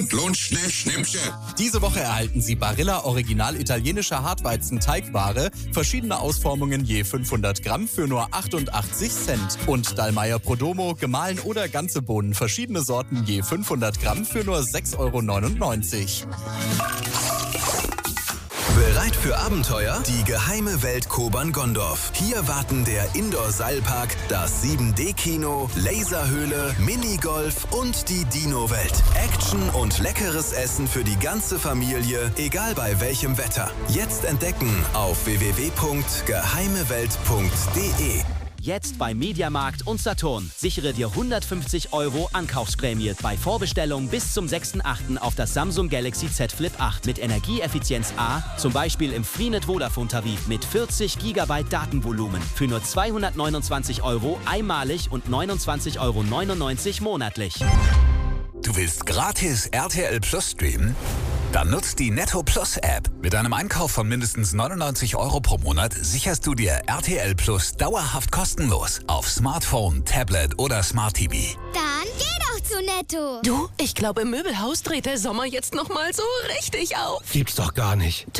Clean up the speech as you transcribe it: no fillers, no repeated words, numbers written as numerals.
Das lohnt schnell Schnäppchen. Diese Woche erhalten Sie Barilla Original italienischer Hartweizen-Teigware, verschiedene Ausformungen je 500 Gramm für nur 88 Cent. Und Dallmayr Prodomo, gemahlen oder ganze Bohnen, verschiedene Sorten je 500 Gramm für nur 6,99 €. Bereit für Abenteuer? Die geheime Welt Kobern Gondorf. Hier warten der Indoor-Seilpark, das 7D-Kino, Laserhöhle, Minigolf und die Dino-Welt. Action und leckeres Essen für die ganze Familie, egal bei welchem Wetter. Jetzt entdecken auf www.geheimewelt.de. Jetzt bei Mediamarkt und Saturn. Sichere dir 150 € Ankaufsprämie bei Vorbestellung bis zum 6.8. auf das Samsung Galaxy Z Flip 8 mit Energieeffizienz A, zum Beispiel im Freenet Vodafone-Tarif mit 40 GB Datenvolumen für nur 229 € einmalig und 29,99 € monatlich. Du willst gratis RTL Plus streamen? Dann nutzt die Netto Plus App. Mit einem Einkauf von mindestens 99 € pro Monat sicherst du dir RTL Plus dauerhaft kostenlos auf Smartphone, Tablet oder Smart TV. Dann geh doch zu Netto. Du, ich glaube, im Möbelhaus dreht der Sommer jetzt noch mal so richtig auf. Gibt's doch gar nicht.